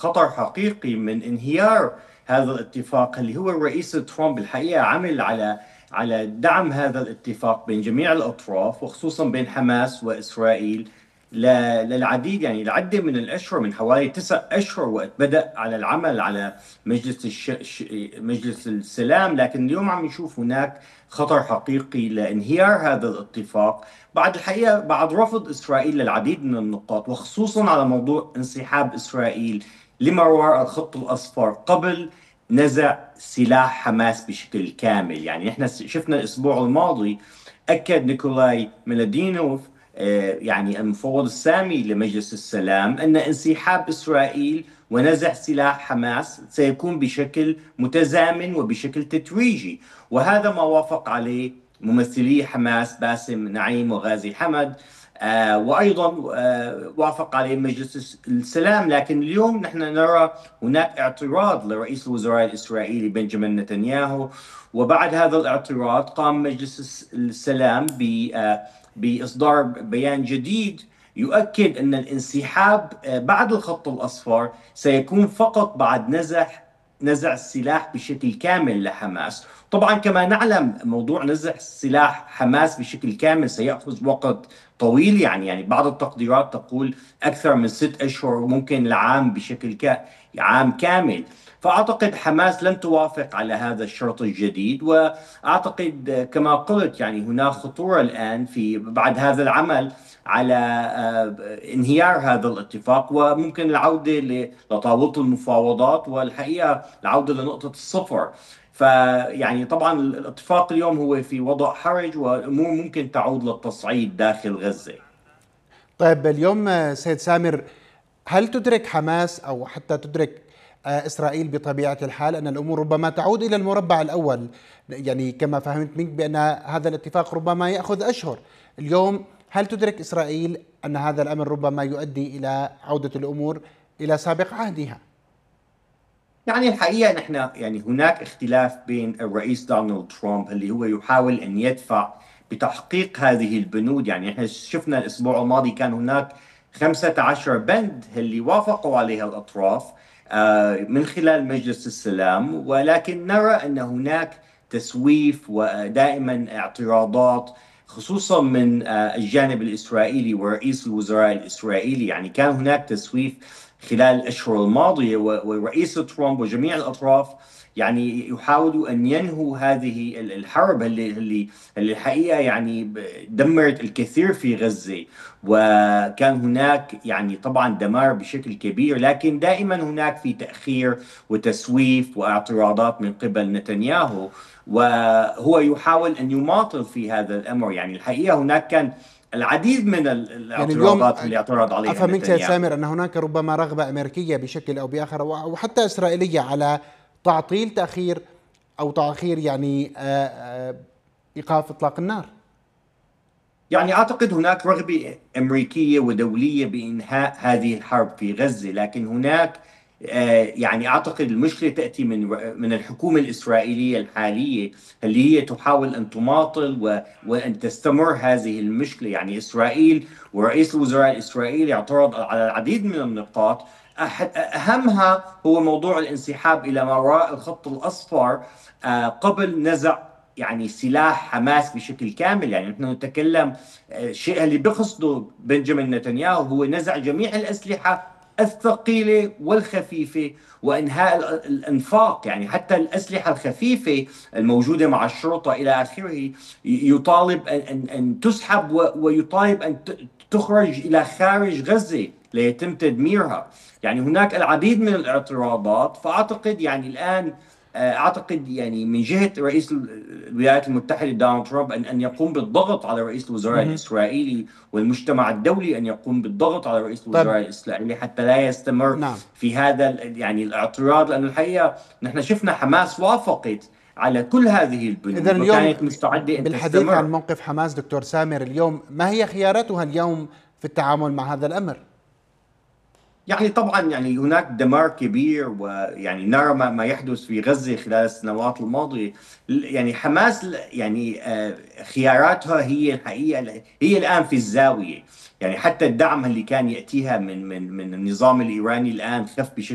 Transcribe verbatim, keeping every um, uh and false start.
خطر حقيقي من انهيار هذا الاتفاق، اللي هو الرئيس ترامب الحقيقة عمل على على دعم هذا الاتفاق بين جميع الأطراف، وخصوصا بين حماس وإسرائيل للعديد، يعني العدة من الأشهر، من حوالي تسع أشهر وقت بدأ على العمل على مجلس الش... مجلس السلام. لكن اليوم عم نشوف هناك خطر حقيقي لانهيار هذا الاتفاق بعد الحقيقة بعد رفض إسرائيل للعديد من النقاط، وخصوصا على موضوع انسحاب إسرائيل لما وراء الخط الأصفر قبل نزع سلاح حماس بشكل كامل. يعني احنا شفنا الأسبوع الماضي أكد نيكولاي ميلادينوف يعني المفوض السامي لمجلس السلام أن انسحاب إسرائيل ونزع سلاح حماس سيكون بشكل متزامن وبشكل تتويجي، وهذا ما وافق عليه ممثلي حماس باسم نعيم وغازي حمد، آه وأيضا آه وافق عليه مجلس السلام. لكن اليوم نحن نرى هناك اعتراض لرئيس الوزراء الإسرائيلي بنجامين نتنياهو، وبعد هذا الاعتراض قام مجلس السلام ب آه بإصدار بيان جديد يؤكد أن الانسحاب بعد الخط الأصفر سيكون فقط بعد نزع نزع السلاح بشكل كامل لحماس. طبعا كما نعلم موضوع نزع سلاح حماس بشكل كامل سيأخذ وقت طويل، يعني يعني بعض التقديرات تقول أكثر من ست أشهر، ممكن العام بشكل كا عام كامل. فأعتقد حماس لن توافق على هذا الشرط الجديد، وأعتقد كما قلت يعني هناك خطورة الآن في بعد هذا العمل على انهيار هذا الاتفاق، وممكن العودة لطاولة المفاوضات، والحقيقة العودة لنقطة الصفر. فيعني طبعا الاتفاق اليوم هو في وضع حرج، والأمور ممكن تعود للتصعيد داخل غزة. طيب اليوم سيد سامر، هل تدرك حماس أو حتى تدرك إسرائيل بطبيعة الحال أن الأمور ربما تعود إلى المربع الأول؟ يعني كما فهمت منك بأن هذا الاتفاق ربما يأخذ أشهر. اليوم هل تدرك إسرائيل أن هذا الأمر ربما يؤدي إلى عودة الأمور إلى سابق عهدها؟ يعني الحقيقة نحن يعني هناك اختلاف بين الرئيس دونالد ترامب اللي هو يحاول أن يدفع بتحقيق هذه البنود. يعني احنا شفنا الأسبوع الماضي كان هناك خمسة عشر بند اللي وافقوا عليها الأطراف من خلال مجلس السلام، ولكن نرى أن هناك تسويف ودائما اعتراضات خصوصا من الجانب الإسرائيلي ورئيس الوزراء الإسرائيلي. يعني كان هناك تسويف خلال الأشهر الماضية، ورئيس ترامب وجميع الأطراف يعني يحاولوا أن ينهوا هذه الحرب اللي اللي اللي الحقيقة يعني دمرت الكثير في غزة، وكان هناك يعني طبعا دمار بشكل كبير، لكن دائما هناك في تأخير وتسويف واعتراضات من قبل نتنياهو، وهو يحاول أن يماطل في هذا الأمر. يعني الحقيقة هناك كان العديد من الاعتراضات يعني اللي اعترض عليها أفهم منك سيد نتنياهو. سامر أن هناك ربما رغبة أمريكية بشكل أو بآخر وحتى إسرائيلية على تعطيل تأخير أو تأخير يعني إيقاف إطلاق النار. يعني أعتقد هناك رغبة أمريكية ودولية بإنهاء هذه الحرب في غزة، لكن هناك يعني أعتقد المشكلة تأتي من من الحكومة الإسرائيلية الحالية اللي هي تحاول أن تماطل وأن تستمر هذه المشكلة. يعني إسرائيل ورئيس الوزراء الإسرائيلي اعترض على العديد من النقاط، أهمها هو موضوع الانسحاب إلى ما وراء الخط الأصفر قبل نزع يعني سلاح حماس بشكل كامل. يعني نحن نتكلم الشيء اللي بقصده بنجامين نتنياهو هو نزع جميع الأسلحة الثقيلة والخفيفة وإنهاء الإنفاق. يعني حتى الأسلحة الخفيفة الموجودة مع الشرطة إلى آخره يطالب أن أن تسحب، ويطالب أن تخرج إلى خارج غزة ليتم تدميرها. يعني هناك العديد من الاعتراضات، فأعتقد يعني الآن أعتقد يعني من جهة رئيس الولايات المتحدة دونالد ترامب أن أن يقوم بالضغط على رئيس الوزراء الإسرائيلي والمجتمع الدولي أن يقوم بالضغط على رئيس الوزراء الإسرائيلي حتى لا يستمر نعم. في هذا يعني الاعتراض، لأن الحقيقة نحن شفنا حماس وافقت على كل هذه البنود وكانت مستعدة أن بالحديث تستمر. عن موقف حماس دكتور سامر، اليوم ما هي خياراتها اليوم في التعامل مع هذا الأمر؟ يعني طبعا يعني هناك دمار كبير، ويعني نرى ما يحدث في غزة خلال السنوات الماضية. يعني حماس يعني خياراتها هي الحقيقة هي الآن في الزاوية. يعني حتى الدعم اللي كان يأتيها من من من النظام الإيراني الآن خف بشكل